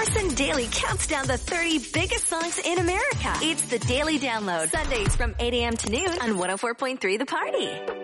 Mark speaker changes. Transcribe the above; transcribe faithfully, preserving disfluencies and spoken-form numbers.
Speaker 1: Carson Daly counts down the thirty biggest songs in America. It's the Daily Download, Sundays from eight a.m. to noon on one oh four point three The Party.